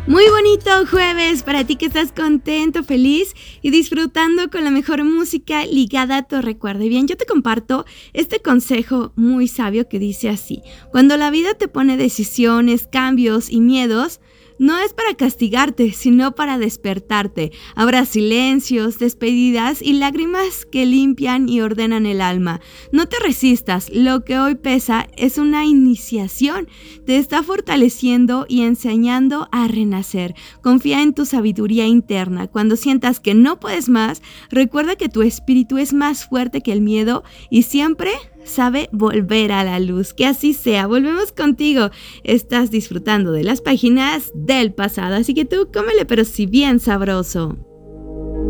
Muy bonito jueves para ti que estás contento, feliz y disfrutando con la mejor música ligada a tu recuerdo. Y bien, yo te comparto este consejo muy sabio que dice así: cuando la vida te pone decisiones, cambios y miedos, no es para castigarte, sino para despertarte. Habrá silencios, despedidas y lágrimas que limpian y ordenan el alma. No te resistas, lo que hoy pesa es una iniciación. Te está fortaleciendo y enseñando a renacer. Confía en tu sabiduría interna. Cuando sientas que no puedes más, recuerda que tu espíritu es más fuerte que el miedo y siempre sabe volver a la luz. Que así sea. Volvemos contigo. Estás disfrutando de las páginas del pasado, así que tú cómele, pero si bien sabroso.